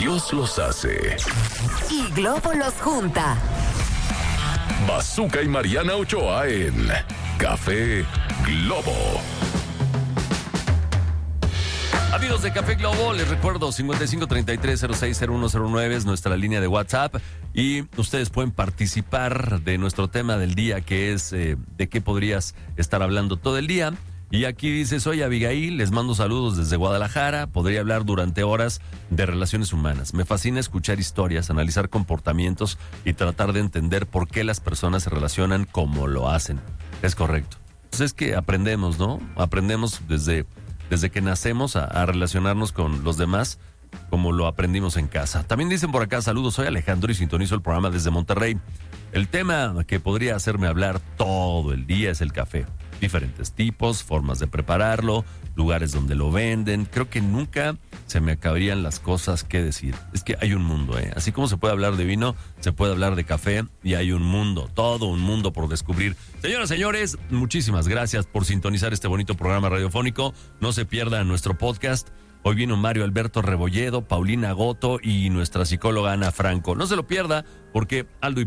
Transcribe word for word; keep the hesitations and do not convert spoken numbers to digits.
Dios los hace. Y Globo los junta. Bazooka y Mariana Ochoa en Café Globo. Amigos de Café Globo, les recuerdo cincuenta y cinco treinta y tres cero seis cero uno cero nueve es nuestra línea de WhatsApp y ustedes pueden participar de nuestro tema del día, que es eh, de qué podrías estar hablando todo el día. Y aquí dice, soy Abigail, les mando saludos desde Guadalajara, podría hablar durante horas de relaciones humanas. Me fascina escuchar historias, analizar comportamientos y tratar de entender por qué las personas se relacionan como lo hacen. Es correcto. Pues es que aprendemos, ¿no? Aprendemos desde, desde que nacemos a, a relacionarnos con los demás como lo aprendimos en casa. También dicen por acá, saludos, soy Alejandro y sintonizo el programa desde Monterrey. El tema que podría hacerme hablar todo el día es el café. Diferentes tipos, formas de prepararlo, lugares donde lo venden. Creo que nunca se me acabarían las cosas que decir. Es que hay un mundo, ¿eh? Así como se puede hablar de vino, se puede hablar de café y hay un mundo, todo un mundo por descubrir. Señoras, señores, muchísimas gracias por sintonizar este bonito programa radiofónico. No se pierdan nuestro podcast. Hoy vino Mario Alberto Rebolledo, Paulina Goto y nuestra psicóloga Ana Franco. No se lo pierda porque Aldo y